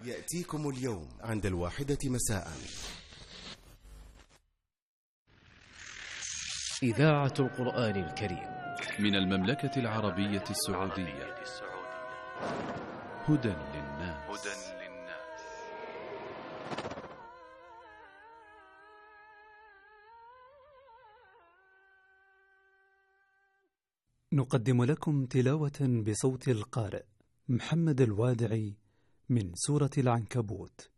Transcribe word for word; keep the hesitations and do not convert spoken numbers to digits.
يأتيكم اليوم عند الواحدة مساء. إذاعة القرآن الكريم من المملكة العربية السعودية. هدى للناس. نقدم لكم تلاوة بصوت القارئ محمد الوادعي من سورة العنكبوت.